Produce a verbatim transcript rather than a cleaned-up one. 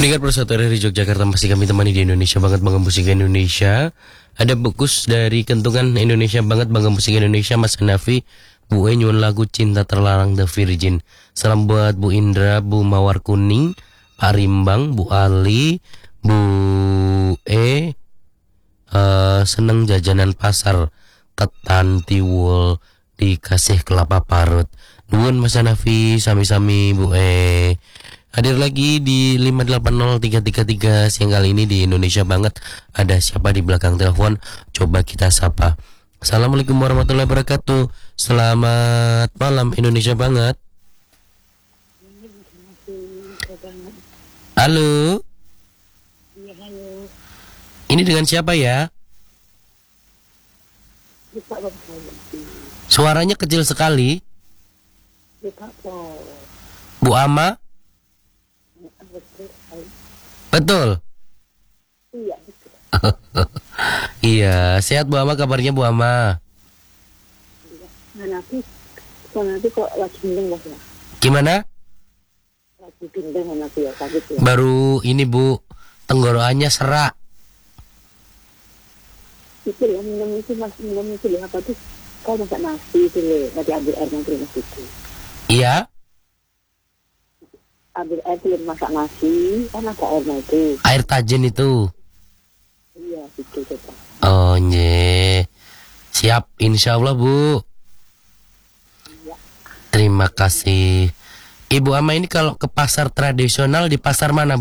Pendengar Persatuan R R I Yogyakarta, masih kami temani di Indonesia Banget Bangga Musik Indonesia. Ada Bukus dari Kentungan Indonesia Banget Bangga Musik Indonesia, Mas Hanafi. Bu E nyuwun lagu Cinta Terlarang The Virgin. Salam buat Bu Indra, Bu Mawar Kuning, Pak Rimbang, Bu Ali, Bu E. Uh, seneng jajanan pasar Tetan Tiwul dikasih kelapa parut. Nuwun Mas Hanafi, sami-sami Bu E. Hadir lagi di lima delapan nol tiga tiga tiga siang kali ini di Indonesia Banget. Ada siapa di belakang telepon? Coba kita sapa. Assalamualaikum warahmatullahi wabarakatuh. Selamat malam Indonesia Banget. Halo. Iya, halo. Ini dengan siapa ya? Suaranya kecil sekali. Bu Ama? Betul. Iya, betul. Iya, sehat Bu Ama, kabarnya Bu Ama? Nah, nanti, kok nanti kok lagi bindeng Mas ya? Gimana? Lagi bindeng nanti ya, sakit ya? Baru ini Bu, tenggorokannya serak. Itu ya, minum itu Mas, minum itu ya, apa tuh? Kau masak nasi itu loh, nanti ambil air nanti Mas itu. Iya? Ambil air itu masak nasi, kan ada airnya itu. Air tajin itu. Iya, itu coba. Oh, nye. Siap, insya Allah Bu. Iya. Terima kasih. Ibu Ama, ini kalau ke pasar tradisional di pasar mana?